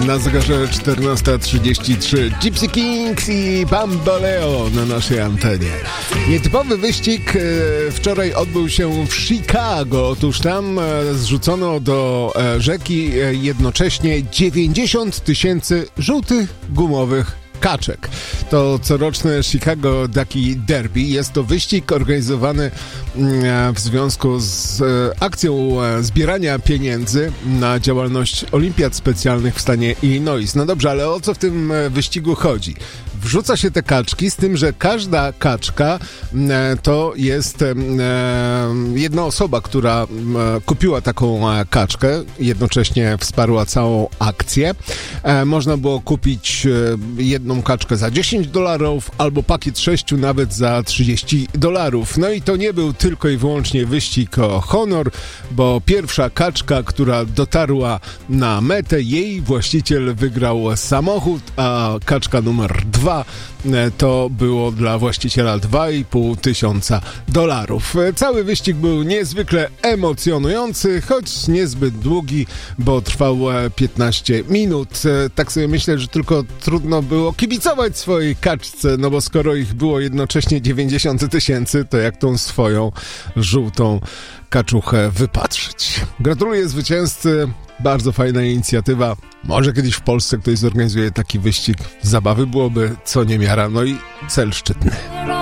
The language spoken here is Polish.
Na zegarze 14:33 Gypsy Kings i Bamboleo na naszej antenie. Nietypowy wyścig wczoraj odbył się w Chicago. Otóż tam zrzucono do rzeki jednocześnie 90 000 żółtych gumowych kaczek. To coroczne Chicago Ducky Derby. Jest to wyścig organizowany w związku z akcją zbierania pieniędzy na działalność olimpiad specjalnych w stanie Illinois. No dobrze, ale o co w tym wyścigu chodzi? Wrzuca się te kaczki, z tym, że każda kaczka to jest jedna osoba, która kupiła taką kaczkę, jednocześnie wsparła całą akcję. Można było kupić jedną kaczkę za $10 albo pakiet 6 nawet za $30. No i to nie był tylko i wyłącznie wyścig o honor, bo pierwsza kaczka, która dotarła na metę, jej właściciel wygrał samochód, a kaczka numer 2 to było dla właściciela $2500. Cały wyścig był niezwykle emocjonujący, choć niezbyt długi, bo trwał 15 minut. Tak sobie myślę, że tylko trudno było kibicować swojej kaczce, no bo skoro ich było jednocześnie 90 000, to jak tą swoją żółtą kaczuchę wypatrzyć. Gratuluję zwycięzcy. Bardzo fajna inicjatywa. Może kiedyś w Polsce ktoś zorganizuje taki wyścig. Zabawy byłoby co niemiara, no i cel szczytny.